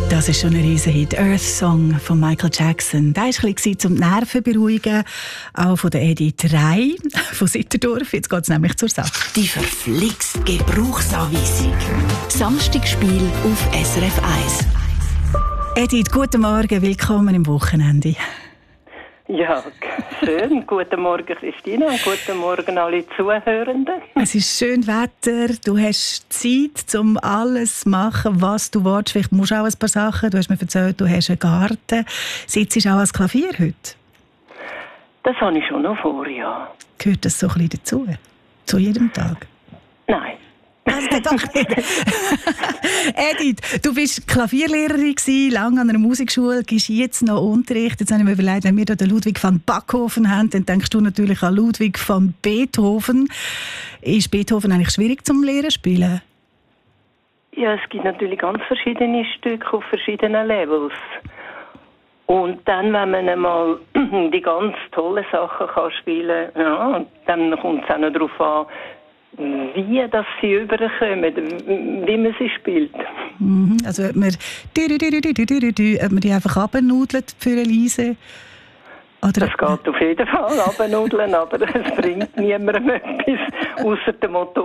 Das ist schon ein Riesenhit. Earth Song von Michael Jackson. Der war ein bisschen zum Nerven beruhigen, auch von der Edith Rey von Sitterdorf. Jetzt geht es nämlich zur Sache. Die verflixt Gebrauchsanweisung. Samstagspiel auf SRF 1. Edith, guten Morgen, willkommen im Wochenende. Ja, schön. Guten Morgen, Christina, und guten Morgen alle Zuhörenden. Es ist schön Wetter, du hast Zeit, um alles zu machen, was du willst. Vielleicht musst du auch ein paar Sachen. Du hast mir erzählt, du hast einen Garten. Sitzt du auch ans Klavier heute? Das habe ich schon noch vor, ja. Gehört das so ein bisschen dazu? Zu jedem Tag? Nein. Also, doch nicht. Edith, du bist Klavierlehrerin gewesen, lange an einer Musikschule, gibst jetzt noch Unterricht. Jetzt habe ich mir überlegt, wenn wir hier den Ludwig van Backhoven haben, dann denkst du natürlich an Ludwig van Beethoven. Ist Beethoven eigentlich schwierig zum Lehren spielen? Ja, es gibt natürlich ganz verschiedene Stücke auf verschiedenen Levels. Und dann, wenn man einmal die ganz tollen Sachen kann spielen kann, ja, dann kommt es auch noch darauf an, wie dass sie überkommen, wie man sie spielt. Also ob man die einfach abnudelt für Elise? Oder Das geht auf jeden Fall abnudeln, aber es bringt niemandem etwas, ausser dem Motto